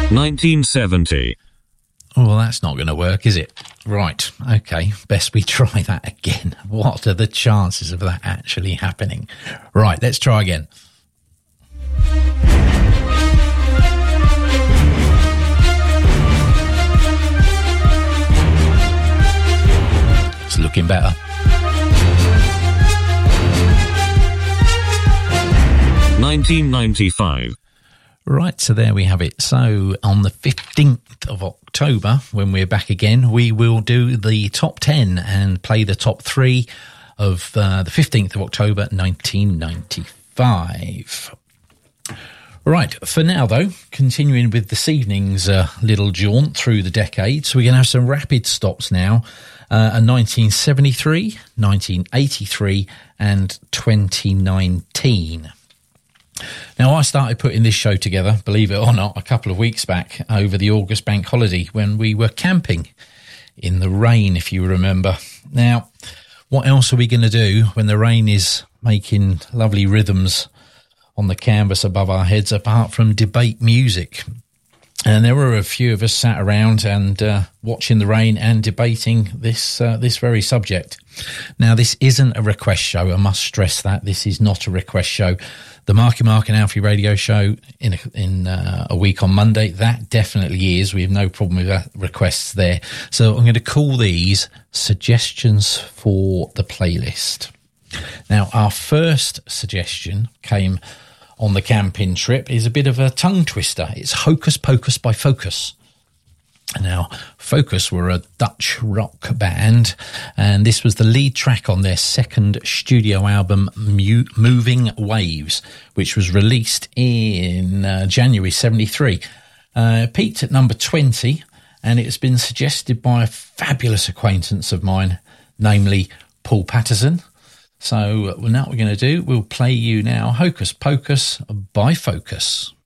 1970. Well, that's not going to work, is it? Right, okay, best we try that again. What are the chances of that actually happening? Right, let's try again. It's looking better. 1995. Right, so there we have it. So on the 15th of October, when we're back again, we will do the top 10 and play the top 3 of the 15th of October, 1995. Right, for now, though, continuing with this evening's little jaunt through the decades, we're going to have some rapid stops now. 1973, 1983 and 2019. Now, I started putting this show together, believe it or not, a couple of weeks back over the August bank holiday when we were camping in the rain, if you remember. Now, what else are we going to do when the rain is making lovely rhythms on the canvas above our heads apart from debate music? And there were a few of us sat around and watching the rain and debating this very subject. Now, this isn't a request show. I must stress that this is not a request show. The Marky Mark and Alfie radio show in a week on Monday, that definitely is. We have no problem with that requests there. So I'm going to call these suggestions for the playlist. Now, our first suggestion came on the camping trip, is a bit of a tongue twister. It's Hocus Pocus by Focus. Now, Focus were a Dutch rock band, and this was the lead track on their second studio album, Moving Waves, which was released in January 73. Peaked at number 20, and it's been suggested by a fabulous acquaintance of mine, namely Paul Patterson. So now what we're going to do, we'll play you now Hocus Pocus by Focus.